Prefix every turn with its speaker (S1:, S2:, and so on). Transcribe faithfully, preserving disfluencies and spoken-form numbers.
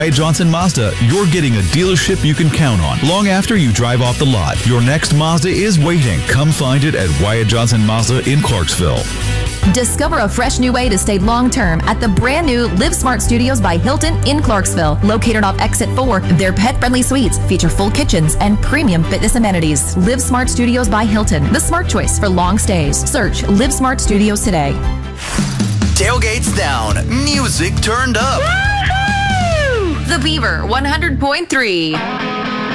S1: Wyatt Johnson Mazda, you're getting a dealership you can count on long after you drive off the lot. Your next Mazda is waiting. Come find it at Wyatt Johnson Mazda in Clarksville.
S2: Discover a fresh new way to stay long-term at the brand new Live Smart Studios by Hilton in Clarksville. Located off Exit four, their pet-friendly suites feature full kitchens and premium fitness amenities. Live Smart Studios by Hilton, the smart choice for long stays. Search Live Smart Studios today.
S3: Tailgates down, music turned up.
S2: Woo-hoo! The Beaver one hundred point three.